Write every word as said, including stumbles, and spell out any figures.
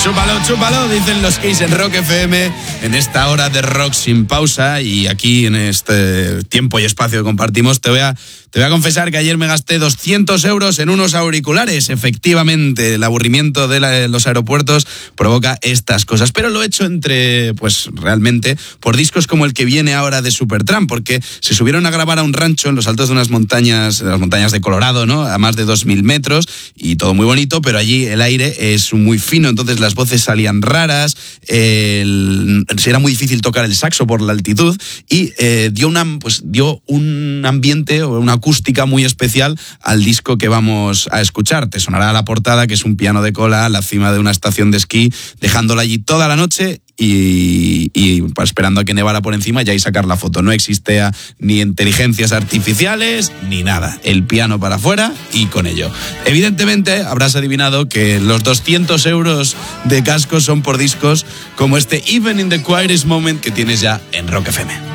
Chúpalo, chúpalo, dicen los Kiss en Rock F M, en esta hora de rock sin pausa. Y aquí en este tiempo y espacio que compartimos, te voy a, te voy a confesar que ayer me gasté doscientos euros en unos auriculares. Efectivamente, el aburrimiento de, la, de los aeropuertos provoca estas cosas. Pero lo he hecho entre, pues realmente, por discos como el que viene ahora de Supertramp, porque se subieron a grabar a un rancho en los altos de unas montañas, de las montañas de Colorado, ¿no? A más de dos mil metros, y todo muy bonito, pero allí el aire es muy fino, entonces las voces salían raras, el, era muy difícil tocar el saxo por la altitud, y eh, dio, una, pues, dio un ambiente o una acústica muy especial al disco que vamos a escuchar. Te sonará la portada, que es un piano de cola a la cima de una estación de esquí, dejándola allí toda la noche y, y esperando a que nevara por encima ya y sacar la foto. No existía ni inteligencias artificiales ni nada. El piano para afuera y con ello. Evidentemente habrás adivinado que los doscientos euros de cascos son por discos como este Even in the Quietest Moment que tienes ya en Rock F M.